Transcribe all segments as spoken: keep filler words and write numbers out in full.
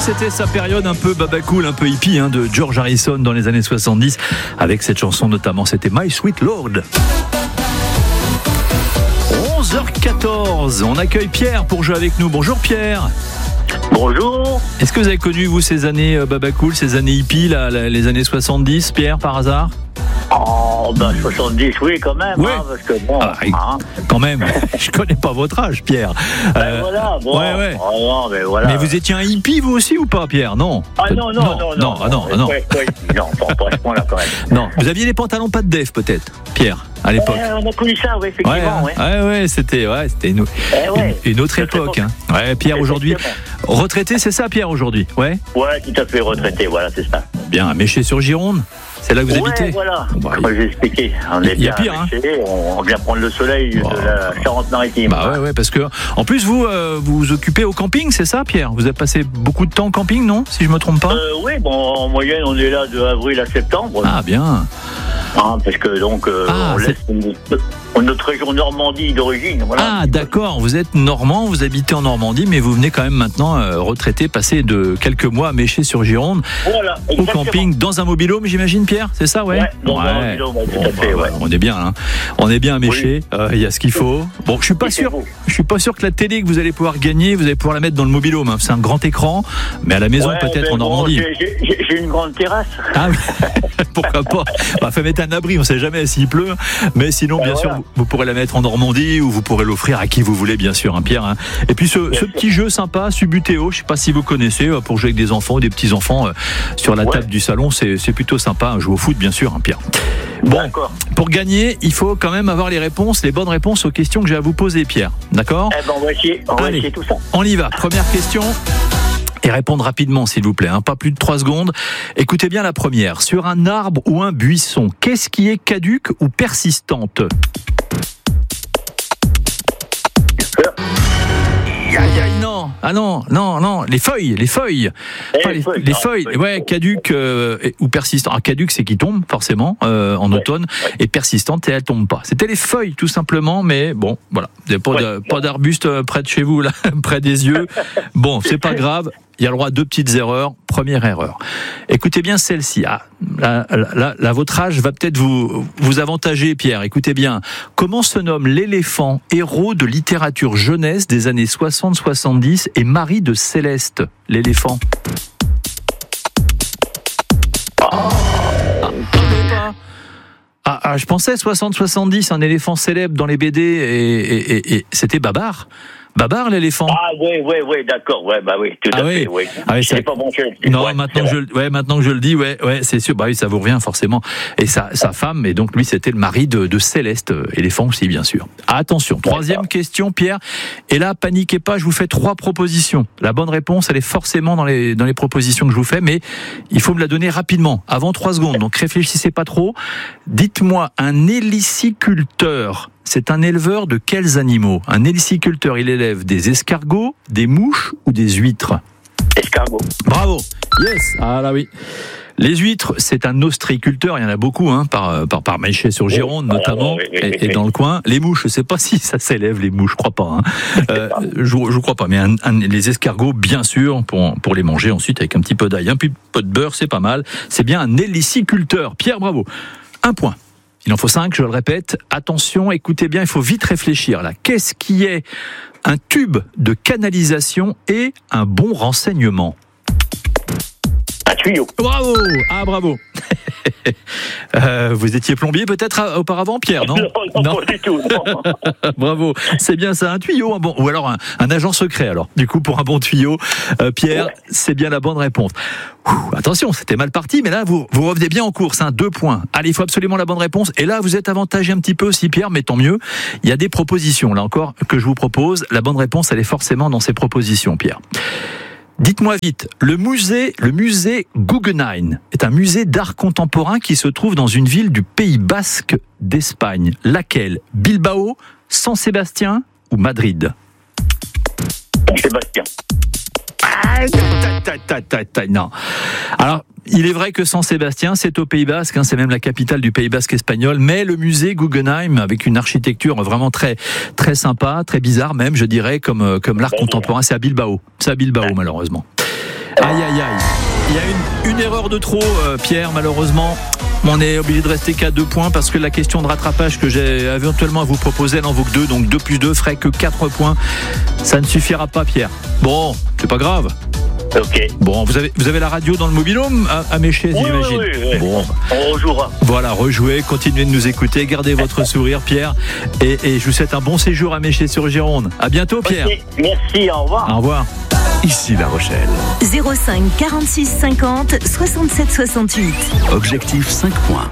c'était sa période un peu babacool, un peu hippie hein, de George Harrison dans les années soixante-dix, avec cette chanson notamment, c'était My Sweet Lord. onze heures quatorze, on accueille Pierre pour jouer avec nous. Bonjour Pierre. Bonjour. Est-ce que vous avez connu, vous, ces années euh, babacool, ces années hippies, là, les années soixante-dix, Pierre, par hasard? Oh, ben soixante-dix, oui, quand même. Ouais. Hein, parce que bon. Ah, hein. Quand même, je connais pas votre âge, Pierre. Ben Euh, voilà, bon. ouais, ouais. Oh, non, mais voilà. Mais vous étiez un hippie, vous aussi, ou pas, Pierre? Non. Ah non, non, non, non. Non, ah, non, ah, non. Ouais, ouais, non, pas, pas à ce point-là, quand même. Non. Vous aviez les pantalons pas de def, peut-être, Pierre, à l'époque? Euh, on a connu ça, oui, effectivement. Ouais, Ouais, ouais, ouais, c'était, ouais, c'était une, Eh ouais. une, une autre Très, époque. très Hein. Ouais, Pierre, aujourd'hui, retraité, c'est ça, Pierre, aujourd'hui? Ouais. Ouais, tout à fait retraité, voilà, c'est ça. Bien, à Méché-sur-Gironde, c'est là que vous ouais, habitez? voilà. Bah, Comme je l'ai expliqué, on est il y a bien pire, hein. attaché, on, on vient prendre le soleil Bah. de la Charente-Maritime. Bah ouais, ouais, parce que en plus vous euh, vous vous occupez au camping, c'est ça, Pierre? Vous avez passé beaucoup de temps au camping, non? Si je me trompe pas. Euh, oui, bon, en moyenne, on est là de avril à septembre. Ah bien. Hein, parce que donc, euh, Ah, on c'est- laisse notre, notre région Normandie d'origine. Voilà. Ah d'accord, vous êtes normand, vous habitez en Normandie, mais vous venez quand même maintenant euh, retraité, passer de quelques mois à Méché-sur-Gironde, Voilà, au exactement. camping, dans un mobilhome, j'imagine, Pierre, c'est ça, ouais? Ouais, dans un mobilhome, ouais, tout à Bon, fait, bah, ouais. on est bien, hein. On est bien à Méché. Euh, Il y a ce qu'il faut. Bon, je suis pas Et c'est sûr. beau. Je suis pas sûr que la télé que vous allez pouvoir gagner, vous allez pouvoir la mettre dans le mobilhome. Hein. C'est un grand écran, mais à la maison Ouais, peut-être mais en bon, Normandie. j'ai- J'ai j'ai une grande terrasse. Ah oui, pourquoi pas. Bah, fait mettre un abri, on sait jamais s'il pleut. Mais sinon, Ben bien voilà. sûr, vous, vous pourrez la mettre en Normandie ou vous pourrez l'offrir à qui vous voulez, bien sûr, hein, Pierre. Hein. Et puis ce, Bien ce sûr. petit jeu sympa, Subutéo, je sais pas si vous connaissez, euh, pour jouer avec des enfants ou des petits enfants euh, sur la Ouais. table du salon, c'est c'est plutôt sympa. Hein, jouer au foot, bien sûr, hein, Pierre. Bon, D'accord. pour gagner, il faut quand même avoir les réponses, les bonnes réponses aux questions que j'ai à vous poser, Pierre. D'accord? Eh ben, on va essayer, on va Allez. essayer tout ça. On y va. Première question. Et répondre rapidement, s'il vous plaît, hein, pas plus de trois secondes. Écoutez bien la première. Sur un arbre ou un buisson, qu'est-ce qui est caduque ou persistante? Aïe, aïe, non, ah non, non, non, les feuilles, les feuilles, Eh, Pas les, feuilles, les non, feuilles, feuilles. ouais, caduque euh, et- ou persistant. Ah, caduque, c'est qui tombe forcément euh, en Ouais, automne, ouais. et persistante, et elle tombe pas. C'était les feuilles tout simplement, mais bon, voilà, il y a pas Ouais. de- pas d'arbuste euh, près de chez vous là, près des yeux. Bon, c'est pas grave. Il y a le droit à deux petites erreurs. Première erreur. Écoutez bien celle-ci. Ah, là, là, là, votre âge va peut-être vous, vous avantager, Pierre. Écoutez bien. Comment se nomme l'éléphant, héros de littérature jeunesse des années soixante soixante-dix et mari de Céleste, l'éléphant? Ah, pas. Ah, ah, je pensais soixante soixante-dix, un éléphant célèbre dans les B D, et, et, et, et c'était Babar. Babar, l'éléphant. Ah, oui, oui, oui, d'accord, ouais, bah oui, tout Ah à oui. fait, oui. Ah oui, c'est ça- pas bon que Non, ouais, maintenant, c'est que je, ouais, maintenant que je le dis, ouais, ouais, c'est sûr. Bah oui, ça vous revient forcément. Et sa, sa femme, et donc lui, c'était le mari de, de Céleste, euh, éléphant aussi, bien sûr. Attention, troisième question, Pierre. Et là, paniquez pas, je vous fais trois propositions. La bonne réponse, elle est forcément dans les, dans les propositions que je vous fais, mais il faut me la donner rapidement, avant trois secondes. Donc réfléchissez pas trop. Dites-moi, un héliciculteur, c'est un éleveur de quels animaux? Un héliciculteur, il élève des escargots, des mouches ou des huîtres? escargot. Bravo. Yes. Ah là oui. Les huîtres, c'est un ostréiculteur, il y en a beaucoup, hein, par, par, par Méché-sur-Gironde Oui, notamment, oui, oui, oui, et, et oui. dans le coin. Les mouches, je sais pas si ça s'élève, les mouches, je crois pas. Hein. Euh, je, je crois pas, mais un, un, les escargots, bien sûr, pour, pour les manger ensuite avec un petit peu d'ail, un petit peu de beurre, c'est pas mal. C'est bien un héliciculteur. Pierre, bravo. Un point. Il en faut cinq, je le répète. Attention, écoutez bien, il faut vite réfléchir là. Qu'est-ce qui est un tube de canalisation et un bon renseignement? Un tuyau. Bravo! Ah, bravo! euh, vous étiez plombier peut-être euh, auparavant, Pierre, non? non, non, pas du tout, non. Bravo! C'est bien ça, un tuyau, un bon, ou alors un, un agent secret, alors. Du coup, pour un bon tuyau, euh, Pierre, Ouais. c'est bien la bonne réponse. Ouh, attention, c'était mal parti, mais là, vous, vous revenez bien en course, hein, deux points. Allez, il faut absolument la bonne réponse. Et là, vous êtes avantagé un petit peu aussi, Pierre, mais tant mieux. Il y a des propositions, là encore, que je vous propose. La bonne réponse, elle est forcément dans ces propositions, Pierre. Dites-moi vite, le musée, le musée Guggenheim est un musée d'art contemporain qui se trouve dans une ville du Pays Basque d'Espagne. Laquelle? Bilbao, San Sébastien ou Madrid? Sébastien. Ah, ta, ta, ta, ta, ta, non. Alors, il est vrai que San Sébastien, c'est au Pays Basque, hein, c'est même la capitale du Pays Basque espagnol, mais le musée Guggenheim, avec une architecture vraiment très, très sympa, très bizarre même, je dirais, comme, comme l'art contemporain, c'est à Bilbao. C'est à Bilbao, malheureusement. Aïe, aïe, aïe. Il y a une, une erreur de trop, euh, Pierre, malheureusement. On est obligé de rester qu'à deux points parce que la question de rattrapage que j'ai éventuellement à vous proposer, elle en vaut que deux. Donc deux plus deux ferait que quatre points. Ça ne suffira pas, Pierre. Bon, c'est pas grave. Ok. Bon, vous avez, vous avez la radio dans le mobil-home à, à Méchez, Oui, j'imagine. oui, oui, oui. Bon. On rejouera. Voilà, rejouez, continuez de nous écouter, gardez votre sourire, Pierre. Et, et je vous souhaite un bon séjour à Méchez-sur-Gironde. À bientôt, Pierre. Ok, merci, au revoir. Au revoir. Ici La Rochelle. zéro cinq quarante-six cinquante soixante-sept soixante-huit. Objectif cinq points.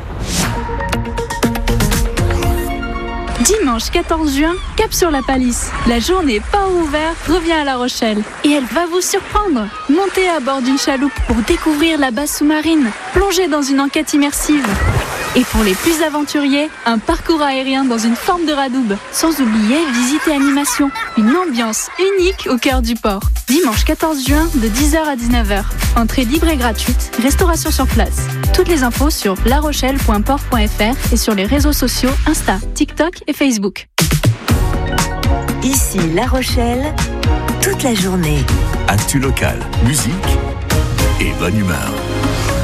Dimanche quatorze juin, cap sur la Palisse. La journée port ouvert revient à La Rochelle. Et elle va vous surprendre. Montez à bord d'une chaloupe pour découvrir la base sous-marine. Plongez dans une enquête immersive. Et pour les plus aventuriers, un parcours aérien dans une forme de radoub. Sans oublier visite et animation. Une ambiance unique au cœur du port. Dimanche quatorze juin de dix heures à dix-neuf heures. Entrée libre et gratuite. Restauration sur place. Toutes les infos sur larochelle point port point f r et sur les réseaux sociaux Insta, TikTok et Facebook. Ici La Rochelle, toute la journée. Actu local, musique et bonne humeur.